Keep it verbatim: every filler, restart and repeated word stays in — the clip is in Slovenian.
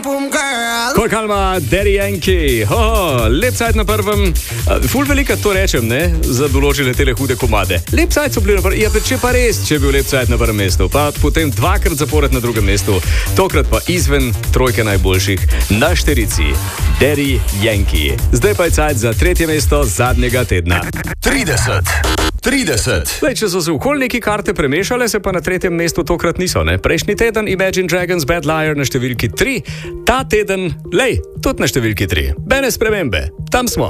Kol Kalma, Daddy Yankee, oh, lep cajt na prvem, ful velika to rečem, ne, za določene tele hude komade. Lep cajt so bili na prvem, ja, če pa res, če je bil lep cajt na prvem mestu, pa potem dvakrat zapored na drugem mestu, tokrat pa izven trojke najboljših, na šterici, Daddy Yankee. Zdaj pa je cajt za tretje mesto zadnjega tedna. trideset. trideset. Zdaj, če so se okoli neki karte premešale, se pa na tretjem mestu tokrat niso, ne? Prejšnji teden Imagine Dragons Bad Liar na številki tri, ta teden, lej, tudi na številki tri. Bene spremembe, tam smo.